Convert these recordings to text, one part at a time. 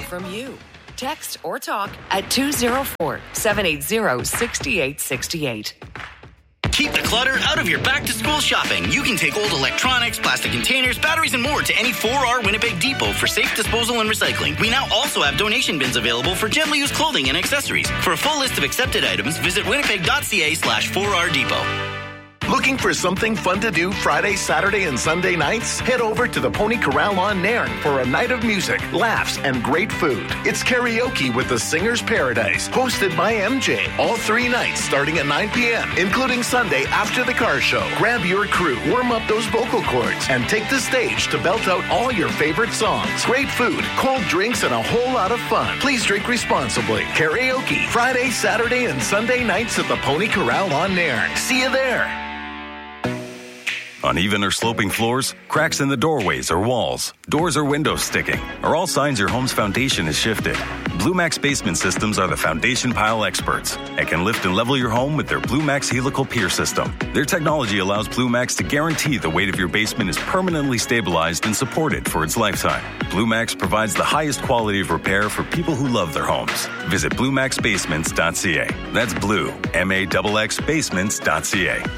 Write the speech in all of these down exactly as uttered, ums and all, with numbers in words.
from you. Text or talk at two oh four, seven eight zero, six eight six eight. Keep the clutter out of your back-to-school shopping. You can take old electronics, plastic containers, batteries, and more to any four R Winnipeg Depot for safe disposal and recycling. We now also have donation bins available for gently used clothing and accessories. For a full list of accepted items, visit winnipeg.ca slash 4R Depot. Looking for something fun to do Friday, Saturday, and Sunday nights? Head over to the Pony Corral on Nairn for a night of music, laughs, and great food. It's karaoke with the Singer's Paradise, hosted by M J. All three nights starting at nine p.m., including Sunday after the car show. Grab your crew, warm up those vocal cords, and take the stage to belt out all your favorite songs. Great food, cold drinks, and a whole lot of fun. Please drink responsibly. Karaoke, Friday, Saturday, and Sunday nights at the Pony Corral on Nairn. See you there. Uneven or sloping floors, cracks in the doorways or walls, doors or windows sticking are all signs your home's foundation has shifted. Blue Max Basement Systems are the foundation pile experts and can lift and level your home with their Blue Max Helical Pier System. Their technology allows Blue Max to guarantee the weight of your basement is permanently stabilized and supported for its lifetime. Blue Max provides the highest quality of repair for people who love their homes. Visit blue max basements dot c a. That's blue, M A X X basements dot c a.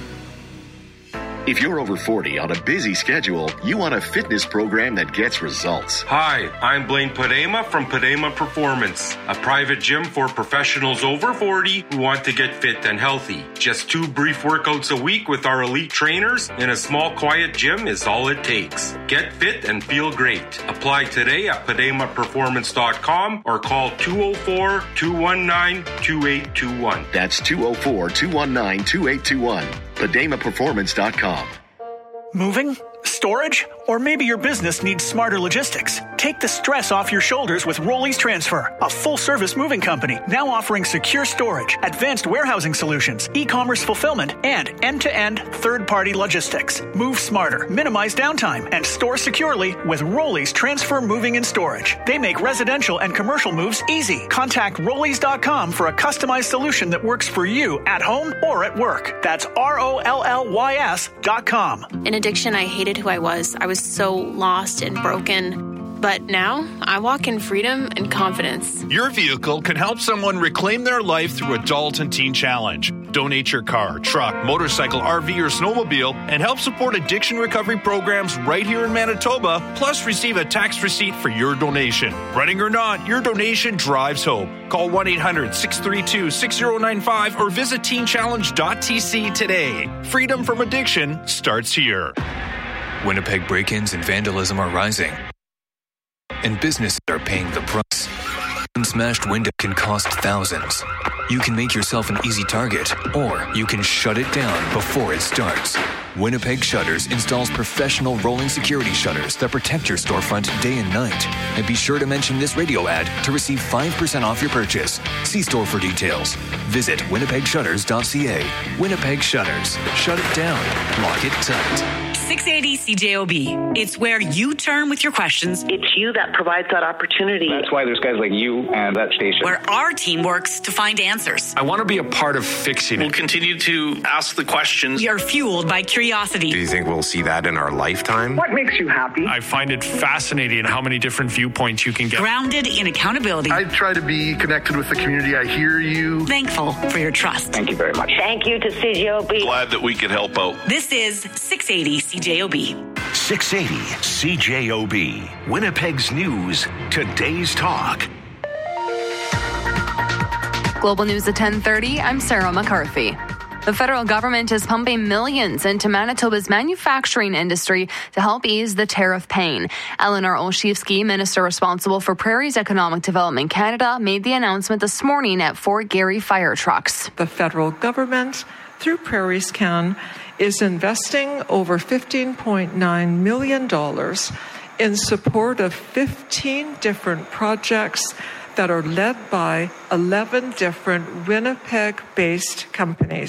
If you're over forty on a busy schedule, you want a fitness program that gets results. Hi, I'm Blaine Padema from Padema Performance, a private gym for professionals over forty who want to get fit and healthy. Just two brief workouts a week with our elite trainers in a small, quiet gym is all it takes. Get fit and feel great. Apply today at padema performance dot com or call two oh four, two one nine, two eight two one. That's two oh four, two one nine, two eight two one. padema performance dot com. Moving? Storage? Or maybe your business needs smarter logistics. Take the stress off your shoulders with Rollies Transfer, a full-service moving company now offering secure storage, advanced warehousing solutions, e-commerce fulfillment, and end-to-end third-party logistics. Move smarter, minimize downtime, and store securely with Rollies Transfer Moving and Storage. They make residential and commercial moves easy. Contact rollies dot com for a customized solution that works for you at home or at work. That's R O L L Y S dot com. In addiction, I hated who I was. I was so lost and broken. But now, I walk in freedom and confidence. Your vehicle can help someone reclaim their life through Adult and Teen Challenge. Donate your car, truck, motorcycle, R V, or snowmobile and help support addiction recovery programs right here in Manitoba, plus receive a tax receipt for your donation. Running or not, your donation drives hope. Call one eight hundred, six three two, six oh nine five or visit teen challenge dot t c today. Freedom from addiction starts here. Winnipeg break-ins and vandalism are rising, and businesses are paying the price. One smashed window can cost thousands. You can make yourself an easy target, or you can shut it down before it starts. Winnipeg Shutters installs professional rolling security shutters that protect your storefront day and night. And be sure to mention this radio ad to receive five percent off your purchase. See store for details. Visit winnipeg shutters dot c a. Winnipeg Shutters. Shut it down. Lock it tight. six eighty C J O B. It's where you turn with your questions. It's you that provides that opportunity. That's why there's guys like you and that station. Where our team works to find answers. I want to be a part of fixing it. We'll continue to ask the questions. We are fueled by curiosity. Do you think we'll see that in our lifetime? What makes you happy? I find it fascinating how many different viewpoints you can get. Grounded in accountability. I try to be connected with the community. I hear you. Thankful for your trust. Thank you very much. Thank you to C J O B. Glad that we could help out. This is six eighty C J O B. six eighty C J O B. Winnipeg's News. Today's Talk. Global News at ten thirty. I'm Sarah McCarthy. The federal government is pumping millions into Manitoba's manufacturing industry to help ease the tariff pain. Eleanor Olszewski, minister responsible for Prairie's Economic Development Canada, made the announcement this morning at Fort Garry Fire Trucks. The federal government, through Prairie's Can, is investing over fifteen point nine million dollars in support of fifteen different projects that are led by eleven different Winnipeg-based companies.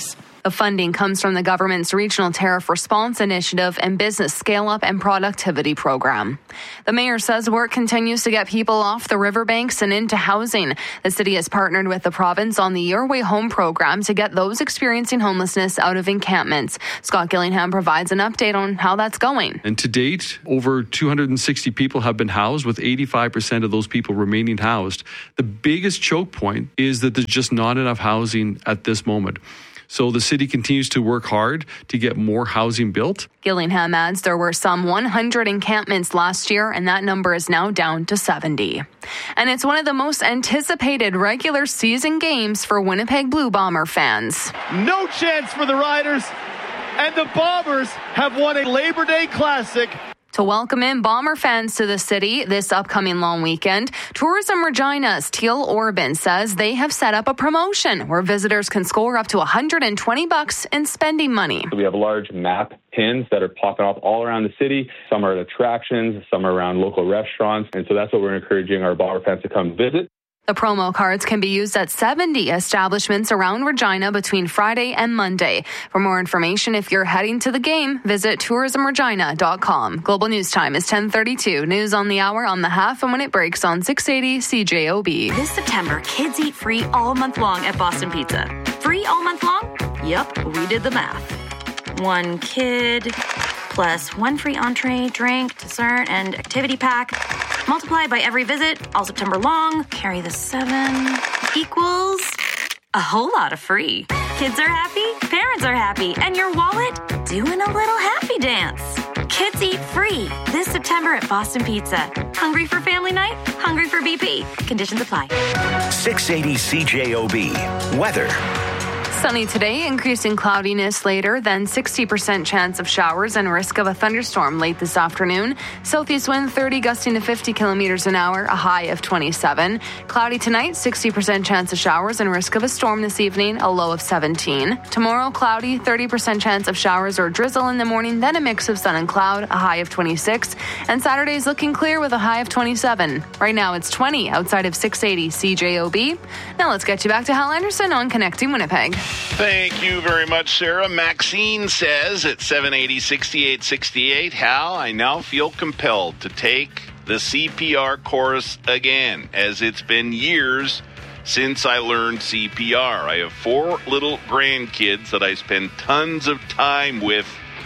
The funding comes from the government's Regional Tariff Response Initiative and Business Scale-Up and Productivity Program. The mayor says work continues to get people off the riverbanks and into housing. The city has partnered with the province on the Your Way Home program to get those experiencing homelessness out of encampments. Scott Gillingham provides an update on how that's going. And to date, over two hundred sixty people have been housed, with eighty-five percent of those people remaining housed. The biggest choke point is that there's just not enough housing at this moment. So the city continues to work hard to get more housing built. Gillingham adds there were some one hundred encampments last year, and that number is now down to seventy. And it's one of the most anticipated regular season games for Winnipeg Blue Bomber fans. No chance for the Riders, and the Bombers have won a Labor Day Classic. To welcome in Bomber fans to the city this upcoming long weekend, Tourism Regina's Teal Orban says they have set up a promotion where visitors can score up to one hundred twenty bucks in spending money. We have large map pins that are popping up all around the city. Some are at attractions, some are around local restaurants. And so that's what we're encouraging our Bomber fans to come visit. The promo cards can be used at seventy establishments around Regina between Friday and Monday. For more information, if you're heading to the game, visit tourism regina dot com. Global News Time is ten thirty-two. News on the hour on the half and when it breaks on six eighty C J O B. This September, kids eat free all month long at Boston Pizza. Free all month long? Yep, we did the math. One kid plus one free entree, drink, dessert, and activity pack. Multiply by every visit, all September long, carry the seven, equals a whole lot of free. Kids are happy, parents are happy, and your wallet doing a little happy dance. Kids eat free this September at Boston Pizza. Hungry for family night? Hungry for B P. Conditions apply. six eighty C J O B. Weather. Sunny today, increasing cloudiness later, then sixty percent chance of showers and risk of a thunderstorm late this afternoon. Southeast wind thirty, gusting to fifty kilometers an hour, a high of twenty-seven. Cloudy tonight, sixty percent chance of showers and risk of a storm this evening, a low of seventeen. Tomorrow, cloudy, thirty percent chance of showers or drizzle in the morning, then a mix of sun and cloud, a high of twenty-six. And Saturday's looking clear with a high of twenty-seven. Right now, it's twenty outside of six eighty C J O B. Now let's get you back to Hal Anderson on Connecting Winnipeg. Thank you very much, Sarah. Maxine says at seven eighty, sixty-eight sixty-eight, Hal, I now feel compelled to take the C P R course again, as it's been years since I learned C P R. I have four little grandkids that I spend tons of time with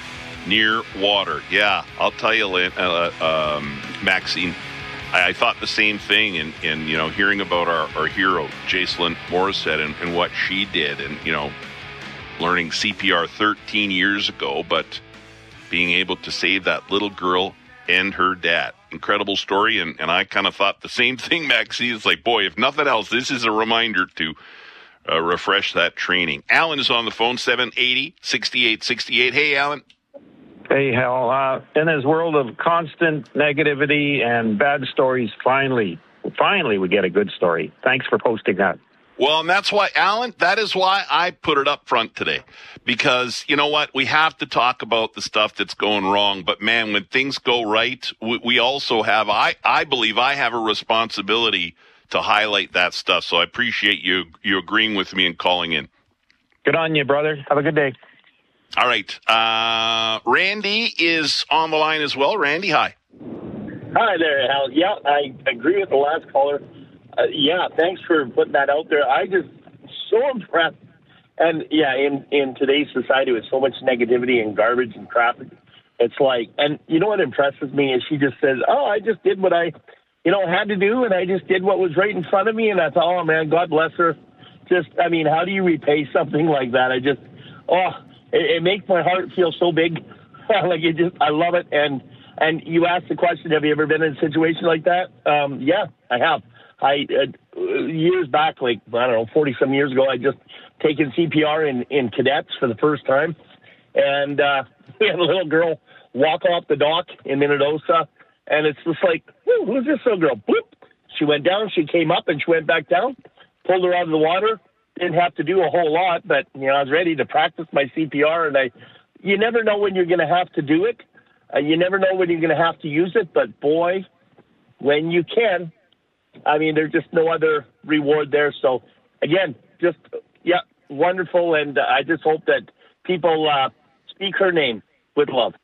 near water. Yeah, I'll tell you, uh, um, Maxine, I, I thought the same thing in, in you know, hearing about our, our hero, Jacelyn Morissette, and, and what she did, and, you know, learning C P R thirteen years ago, but being able to save that little girl and her dad. Incredible story, and, and I kind of thought the same thing, Maxie. It's like, boy, if nothing else, this is a reminder to uh, refresh that training. Alan is on the phone, seven eighty, sixty-eight sixty-eight. Hey, Alan. Hey, Hal. Uh, in this world of constant negativity and bad stories, finally, finally we get a good story. Thanks for posting that. Well, and that's why, Alan, that is why I put it up front today. Because, you know what, we have to talk about the stuff that's going wrong. But, man, when things go right, we, we also have, I, I believe I have a responsibility to highlight that stuff. So I appreciate you, you agreeing with me and calling in. Good on you, brother. Have a good day. All right. Uh, Randy is on the line as well. Randy, hi. Hi there, Hal. Yeah, I agree with the last caller. Uh, yeah, thanks for putting that out there. I just so impressed. And, yeah, in, in today's society with so much negativity and garbage and traffic, it's like, and you know what impresses me is she just says, oh, I just did what I, you know, had to do, and I just did what was right in front of me, and I thought, oh, man, God bless her. Just, I mean, how do you repay something like that? I just, oh, it, it makes my heart feel so big. Like, it just, I love it. And, and you asked the question, have you ever been in a situation like that? Um, yeah, I have. I uh, years back, like, I don't know, forty-some years ago, I just taken C P R in, in cadets for the first time. And uh, we had a little girl walk off the dock in Minnedosa, and it's just like, who's this little girl? Bloop. She went down, she came up, and she went back down, pulled her out of the water. Didn't have to do a whole lot, but, you know, I was ready to practice my C P R, and I, you never know when you're going to have to do it. Uh, you never know when you're going to have to use it, but, boy, when you can, I mean, there's just no other reward there. So, again, just, yeah, wonderful, and uh, I just hope that people uh, speak her name with love.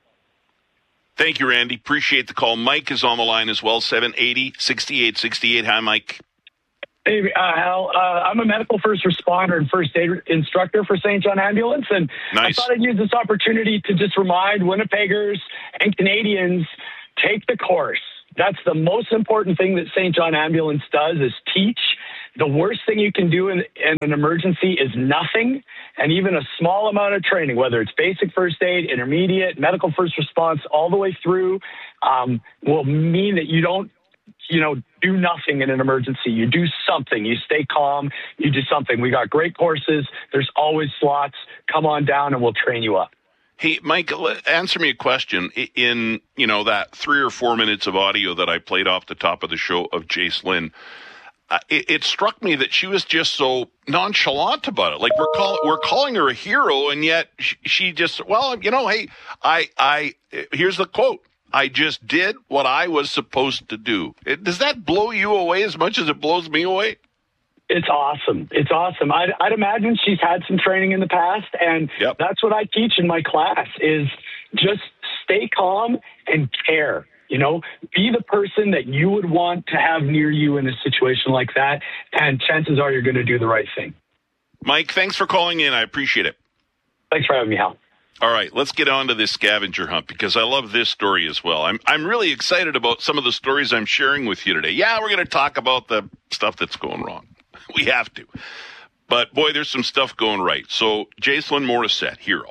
Thank you, Randy. Appreciate the call. Mike is on the line as well, seven eighty, sixty-eight sixty-eight. Hi, Mike. Hey, uh, Hal. Uh, I'm a medical first responder and first aid instructor for Saint John Ambulance, and nice. I thought I'd use this opportunity to just remind Winnipeggers and Canadians, take the course. That's the most important thing that Saint John Ambulance does is teach. The worst thing you can do in, in an emergency is nothing, and even a small amount of training, whether it's basic first aid, intermediate, medical first response, all the way through, um, will mean that you don't, you know, do nothing in an emergency. You do something. You stay calm. You do something. We got great courses. There's always slots. Come on down, and we'll train you up. Hey, Mike, answer me a question. In, you know, that three or four minutes of audio that I played off the top of the show of Jace Lynn, uh, it, it struck me that she was just so nonchalant about it. Like, we're, call, we're calling her a hero, and yet she, she just, well, you know, hey, I, I, here's the quote. I just did what I was supposed to do. It, does that blow you away as much as it blows me away? It's awesome. It's awesome. I'd, I'd imagine she's had some training in the past, and yep. That's what I teach in my class is just stay calm and care. You know, be the person that you would want to have near you in a situation like that, and chances are you're going to do the right thing. Mike, thanks for calling in. I appreciate it. Thanks for having me, Hal. All right, let's get on to this scavenger hunt because I love this story as well. I'm I'm really excited about some of the stories I'm sharing with you today. Yeah, we're going to talk about the stuff that's going wrong. We have to. But, boy, there's some stuff going right. So, Jacelyn Morissette, hero.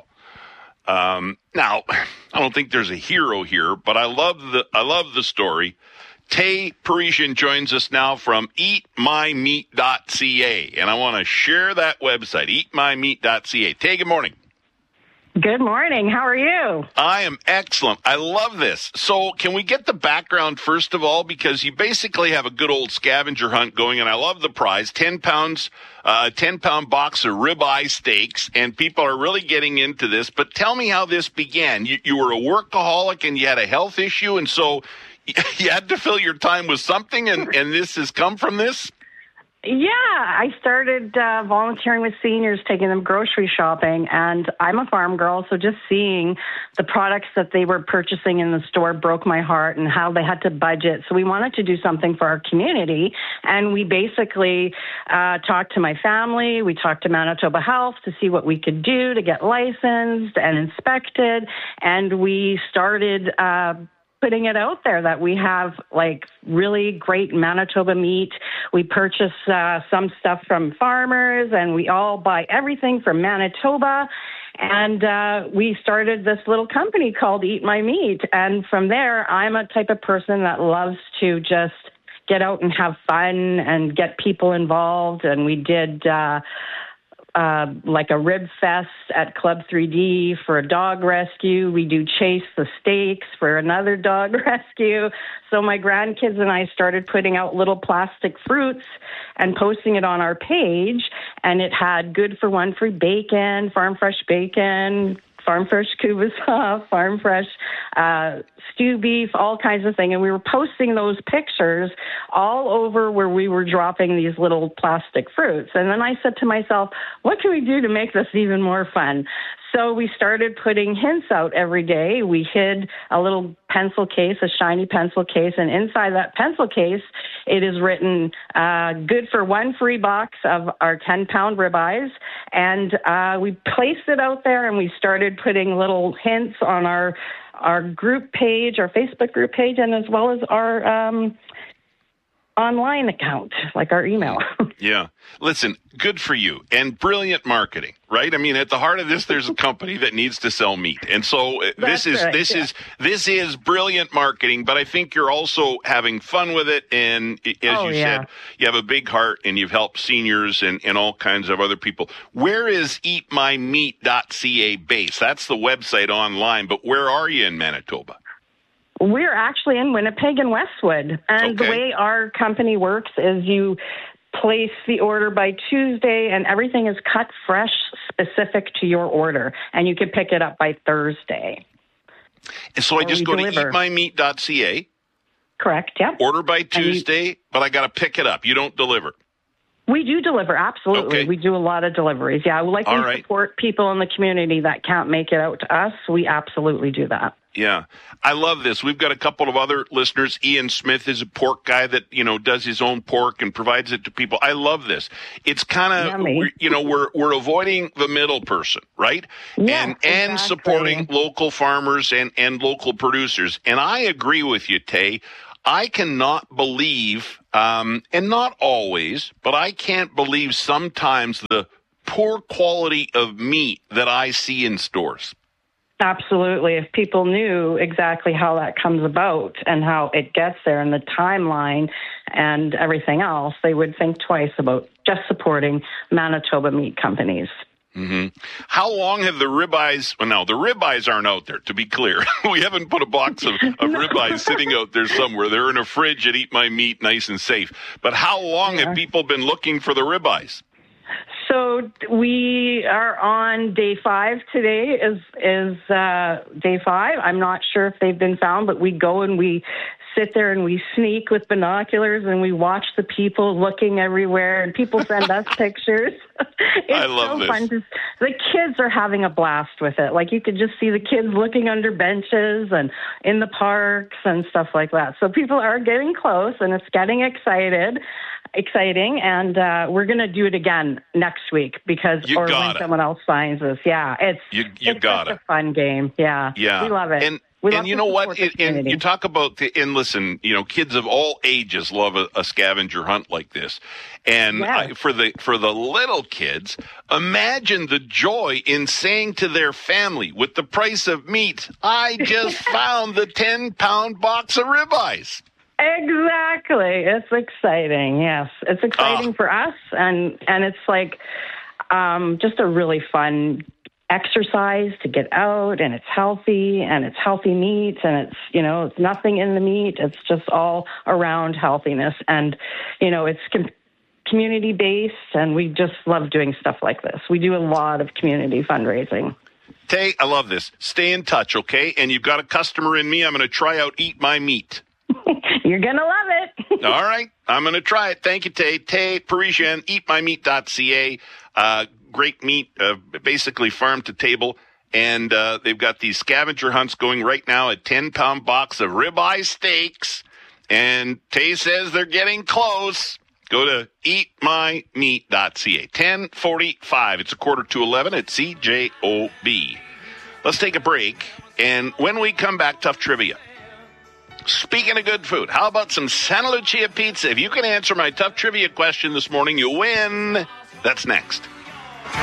Um, now, I don't think there's a hero here, but I love the I love the story. Tay Parisian joins us now from eat my meat dot c a, and I want to share that website, eat my meat dot c a. Tay, good morning. Good morning. How are you? I am excellent. I love this. So can we get the background first of all? Because you basically have a good old scavenger hunt going, and I love the prize, ten pounds, uh, ten pound box of ribeye steaks, and people are really getting into this. But tell me how this began. You, you were a workaholic and you had a health issue, and so you had to fill your time with something, and, and this has come from this? Yeah, I started uh, volunteering with seniors, taking them grocery shopping, and I'm a farm girl, so just seeing the products that they were purchasing in the store broke my heart and how they had to budget. So we wanted to do something for our community, and we basically uh, talked to my family. We talked to Manitoba Health to see what we could do to get licensed and inspected, and we started uh putting it out there that we have like really great Manitoba meat. We purchase uh, some stuff from farmers, and we all buy everything from Manitoba. And uh, we started this little company called Eat My Meat. And from there, I'm a type of person that loves to just get out and have fun and get people involved. And we did uh, Uh, like a rib fest at Club three D for a dog rescue. We do Chase the Steaks for another dog rescue. So my grandkids and I started putting out little plastic fruits and posting it on our page. And it had good for one free bacon, farm fresh bacon, farm fresh kubasa, farm fresh uh, stew beef, all kinds of things. And we were posting those pictures all over where we were dropping these little plastic fruits. And then I said to myself, what can we do to make this even more fun? So we started putting hints out every day. We hid a little pencil case, a shiny pencil case, and inside that pencil case, it is written, uh, good for one free box of our ten-pound ribeyes. And uh, we placed it out there, and we started putting little hints on our our group page, our Facebook group page, and as well as our um, online account, like our email. Yeah. Listen, good for you. And brilliant marketing, right? I mean, at the heart of this, there's a company that needs to sell meat. And so uh, this is, right, this yeah. is, this is brilliant marketing, but I think you're also having fun with it. And as oh, you yeah. said, you have a big heart and you've helped seniors and, and all kinds of other people. Where is eat my meat dot c a based? That's the website online, but where are you in Manitoba? We're actually in Winnipeg and Westwood. And okay. the way our company works is you place the order by Tuesday, and everything is cut fresh, specific to your order, and you can pick it up by Thursday. And so I just go deliver. to eat my meat dot c a. Correct, yeah. Order by Tuesday, you, but I got to pick it up. You don't deliver. We do deliver, absolutely. Okay. We do a lot of deliveries. Yeah, we like All we right. support people in the community that can't make it out to us. We absolutely do that. Yeah. I love this. We've got a couple of other listeners. Ian Smith is a pork guy that, you know, does his own pork and provides it to people. I love this. It's kind of, you know, we're we're avoiding the middle person, right? Yeah, and and exactly. supporting local farmers and, and local producers. And I agree with you, Tay. I cannot believe, um, and not always, but I can't believe sometimes the poor quality of meat that I see in stores. Absolutely. If people knew exactly how that comes about and how it gets there and the timeline and everything else, they would think twice about just supporting Manitoba meat companies. Mm-hmm. How long have the ribeyes, well, no, the ribeyes aren't out there, to be clear. We haven't put a box of, of no. ribeyes sitting out there somewhere. They're in a fridge at Eat My Meat, nice and safe. But how long yeah. have people been looking for the ribeyes? So we are on day five today is is uh, day five. I'm not sure if they've been found, but we go and we sit there and we sneak with binoculars and we watch the people looking everywhere and people send us pictures. It's I love so this. fun. To, the kids are having a blast with it. Like you could just see the kids looking under benches and in the parks and stuff like that. So people are getting close and it's getting excited. Exciting, and uh, we're going to do it again next week because you or when gotta. someone else finds us. Yeah, it's you, you it's got such it. a fun game. Yeah, yeah, we love it. And we and you know what? It, and you talk about the, and listen, you know, kids of all ages love a, a scavenger hunt like this, and yes. I, for the for the little kids, imagine the joy in saying to their family, with the price of meat, I just found the ten pound box of ribeyes. Exactly. It's exciting. Yes. It's exciting oh. for us. And, and it's like um, just a really fun exercise to get out, and it's healthy and it's healthy meat, and it's, you know, it's nothing in the meat. It's just all around healthiness. And, you know, it's com- community based, and we just love doing stuff like this. We do a lot of community fundraising. Tay, I love this. Stay in touch, okay? And you've got a customer in me. I'm going to try out Eat My Meat. You're going to love it. All right. I'm going to try it. Thank you, Tay. Tay Parisian, eat my meat dot c a. Uh, great meat, uh, basically farm to table. And uh, they've got these scavenger hunts going right now, a ten pound box of ribeye steaks. And Tay says they're getting close. Go to eat my meat dot c a. ten forty-five. It's a quarter to eleven at C J O B. Let's take a break. And when we come back, tough trivia. Speaking of good food, how about some Santa Lucia pizza? If you can answer my tough trivia question this morning, you win. That's next.